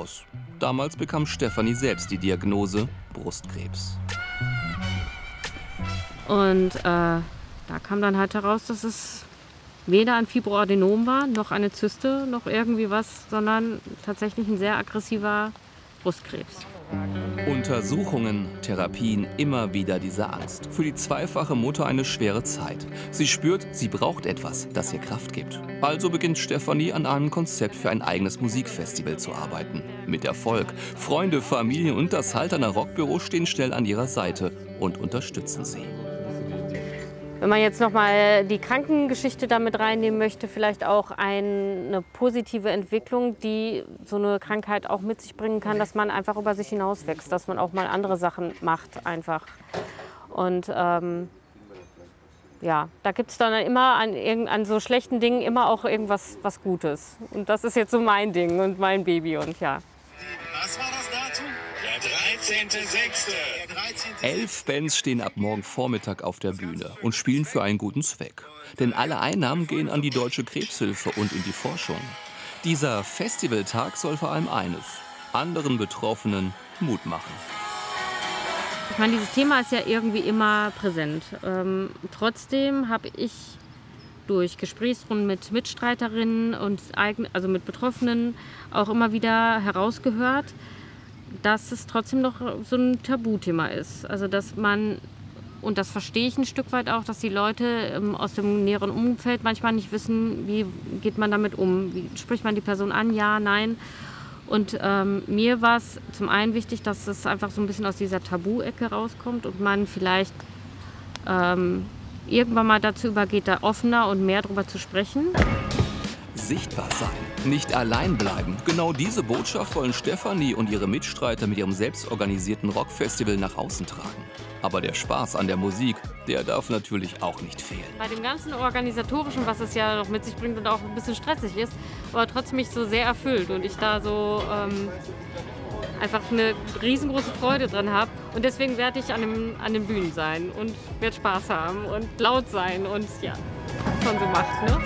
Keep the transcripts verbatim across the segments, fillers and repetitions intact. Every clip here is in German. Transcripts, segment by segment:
aus. Damals bekam Stefanie selbst die Diagnose Brustkrebs. Und äh, da kam dann halt heraus, dass es weder ein Fibroadenom war, noch eine Zyste, noch irgendwie was, sondern tatsächlich ein sehr aggressiver Brustkrebs. Untersuchungen, Therapien, immer wieder diese Angst. Für die zweifache Mutter eine schwere Zeit. Sie spürt, sie braucht etwas, das ihr Kraft gibt. Also beginnt Stefanie an einem Konzept für ein eigenes Musikfestival zu arbeiten. Mit Erfolg. Freunde, Familie und das Halterner Rockbüro stehen schnell an ihrer Seite und unterstützen sie. Wenn man jetzt noch mal die Krankengeschichte damit reinnehmen möchte, vielleicht auch eine positive Entwicklung, die so eine Krankheit auch mit sich bringen kann, dass man einfach über sich hinauswächst, dass man auch mal andere Sachen macht einfach. Und ähm, ja, da gibt es dann immer an, an so schlechten Dingen immer auch irgendwas was Gutes. Und das ist jetzt so mein Ding und mein Baby und ja. Was war das dazu? Der dreizehnte sechste Elf Bands stehen ab morgen Vormittag auf der Bühne und spielen für einen guten Zweck. Denn alle Einnahmen gehen an die Deutsche Krebshilfe und in die Forschung. Dieser Festivaltag soll vor allem eines: anderen Betroffenen Mut machen. Ich meine, dieses Thema ist ja irgendwie immer präsent. Ähm, trotzdem habe ich durch Gesprächsrunden mit Mitstreiterinnen und eigen, also mit Betroffenen auch immer wieder herausgehört, dass es trotzdem noch so ein Tabuthema ist. Also dass man, und das verstehe ich ein Stück weit auch, dass die Leute ähm, aus dem näheren Umfeld manchmal nicht wissen, wie geht man damit um, wie spricht man die Person an, ja, nein. Und ähm, mir war es zum einen wichtig, dass es einfach so ein bisschen aus dieser Tabu-Ecke rauskommt und man vielleicht ähm, irgendwann mal dazu übergeht, da offener und mehr drüber zu sprechen. Sichtbar sein, nicht allein bleiben. Genau diese Botschaft wollen Stefanie und ihre Mitstreiter mit ihrem selbstorganisierten Rockfestival nach außen tragen. Aber der Spaß an der Musik, der darf natürlich auch nicht fehlen. Bei dem ganzen Organisatorischen, was es ja noch mit sich bringt und auch ein bisschen stressig ist, aber trotzdem mich so sehr erfüllt und ich da so ähm, einfach eine riesengroße Freude dran habe. Und deswegen werde ich an, dem, an den Bühnen sein und werde Spaß haben und laut sein und ja, was man so macht, ne?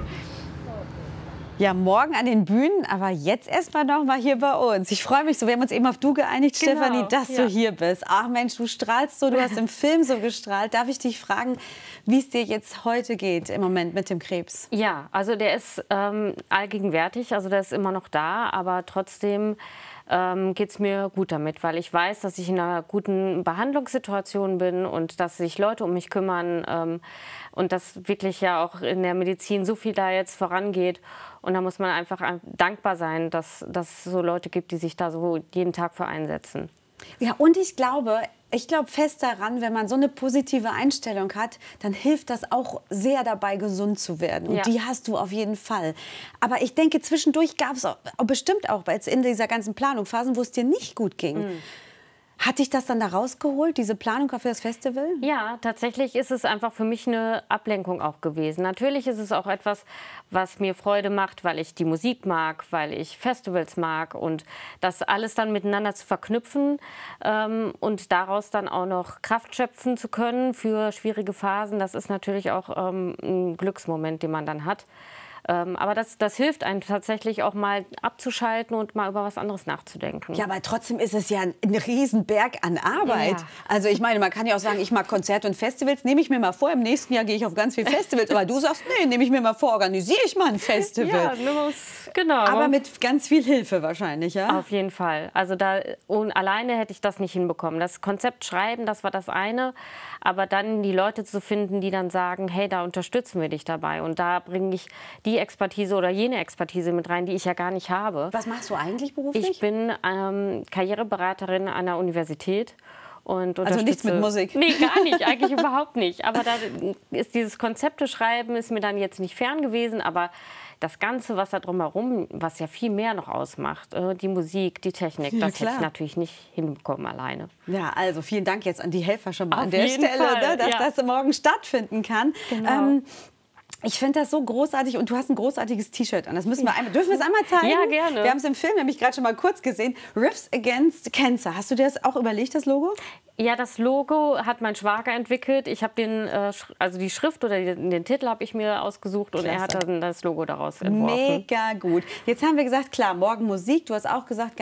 Ja, morgen an den Bühnen, aber jetzt erstmal noch mal hier bei uns. Ich freue mich so, wir haben uns eben auf du geeinigt, genau, Stefanie, dass ja. du hier bist. Ach Mensch, du strahlst so, du hast im Film so gestrahlt. Darf ich dich fragen, wie es dir jetzt heute geht im Moment mit dem Krebs? Ja, also der ist ähm, allgegenwärtig, also der ist immer noch da, aber trotzdem ähm, geht es mir gut damit, weil ich weiß, dass ich in einer guten Behandlungssituation bin und dass sich Leute um mich kümmern ähm, und dass wirklich ja auch in der Medizin so viel da jetzt vorangeht. Und da muss man einfach dankbar sein, dass, dass es so Leute gibt, die sich da so jeden Tag für einsetzen. Ja, und ich glaube, ich glaube fest daran, wenn man so eine positive Einstellung hat, dann hilft das auch sehr dabei, gesund zu werden. Und ja. die hast du auf jeden Fall. Aber ich denke, zwischendurch gab es bestimmt auch jetzt in dieser ganzen Planung Phasen, wo es dir nicht gut ging. Mhm. Hat dich das dann da rausgeholt, diese Planung für das Festival? Ja, tatsächlich ist es einfach für mich eine Ablenkung auch gewesen. Natürlich ist es auch etwas, was mir Freude macht, weil ich die Musik mag, weil ich Festivals mag. Und das alles dann miteinander zu verknüpfen ähm, und daraus dann auch noch Kraft schöpfen zu können für schwierige Phasen, das ist natürlich auch ähm, ein Glücksmoment, den man dann hat. Ähm, aber das, das hilft einem tatsächlich auch mal abzuschalten und mal über was anderes nachzudenken. Ja, aber trotzdem ist es ja ein, ein Riesenberg an Arbeit. Ja. Also ich meine, man kann ja auch sagen, ich mag Konzerte und Festivals, nehme ich mir mal vor, im nächsten Jahr gehe ich auf ganz viele Festivals. Aber du sagst, nee, nehme ich mir mal vor, organisiere ich mal ein Festival. Ja, muss, genau. Aber mit ganz viel Hilfe wahrscheinlich, ja? Auf jeden Fall. Also da, und alleine hätte ich das nicht hinbekommen. Das Konzept schreiben, das war das eine. Aber dann die Leute zu finden, die dann sagen, hey, da unterstützen wir dich dabei. Und da bringe ich die Expertise oder jene Expertise mit rein, die ich ja gar nicht habe. Was machst du eigentlich beruflich? Ich bin ähm, Karriereberaterin an der Universität. Und also nichts mit Musik? Nee, gar nicht, eigentlich überhaupt nicht. Aber da ist dieses Konzepte schreiben ist mir dann jetzt nicht fern gewesen, aber das Ganze, was da drumherum, was ja viel mehr noch ausmacht, äh, die Musik, die Technik, ja, das klar. hätte ich natürlich nicht hinbekommen alleine. Ja, also vielen Dank jetzt an die Helfer schon mal Auf an der jeden Stelle, Fall, ne, dass ja. das morgen stattfinden kann. Genau. Ähm, Ich finde das so großartig und du hast ein großartiges T-Shirt an. Das müssen wir einmal, dürfen wir es einmal zeigen? Ja, gerne. Wir haben es im Film nämlich gerade schon mal kurz gesehen. Riffs Against Cancer. Hast du dir das auch überlegt, das Logo? Ja, das Logo hat mein Schwager entwickelt. Ich habe den, äh, also die Schrift oder den, den Titel habe ich mir ausgesucht und Klasse. er hat dann das Logo daraus entworfen. Mega gut. Jetzt haben wir gesagt, klar, morgen Musik. Du hast auch gesagt,